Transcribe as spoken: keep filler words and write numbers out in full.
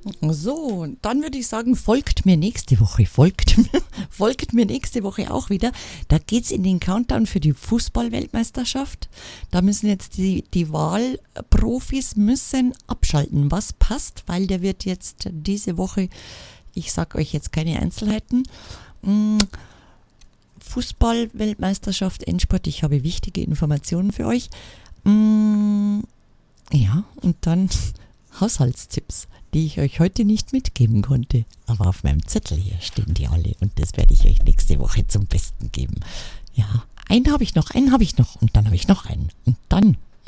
So, dann würde ich sagen, folgt mir nächste Woche, folgt, folgt mir nächste Woche auch wieder. Da geht's in den Countdown für die Fußball-Weltmeisterschaft. Da müssen jetzt die, die Wahlprofis müssen abschalten, was passt, weil der wird jetzt diese Woche, ich sag euch jetzt keine Einzelheiten, Fußball-Weltmeisterschaft, Endspurt, ich habe wichtige Informationen für euch. Ja, und dann Haushaltstipps, die ich euch heute nicht mitgeben konnte. Aber auf meinem Zettel hier stehen die alle und das werde ich euch nächste Woche zum Besten geben. Ja, einen habe ich noch, einen habe ich noch und dann habe ich noch einen. Und dann